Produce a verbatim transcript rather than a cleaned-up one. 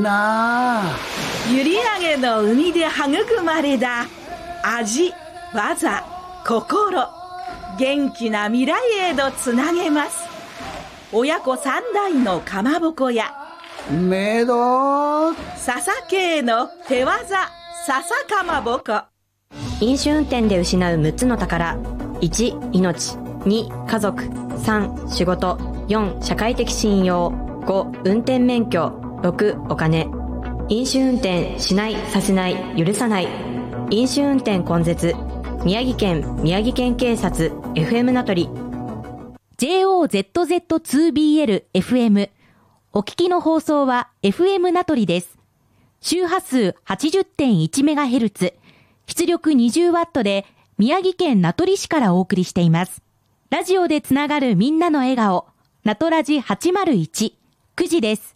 な。 閖上の海で育まれた味、技、心、元気な未来へとつなげます。親子三代のかまぼこやメイド笹系の手技笹かまぼこ。 飲酒運転で失うむっつの宝。いち、命。に、家族。さん、仕事。よん、社会的信用。ご、運転免許。ろく、お金。飲酒運転しない、させない、許さない。飲酒運転根絶。宮城県宮城県警察 エフエム 名取。 ジェイオーゼットゼットツービーエルエフエム。 お聞きの放送は エフエム 名取です。周波数 はちじゅってんいちメガヘルツ、出力 にじゅうワット で宮城県名取市からお送りしています。ラジオでつながるみんなの笑顔、名取ラジはちまるいち、くじです。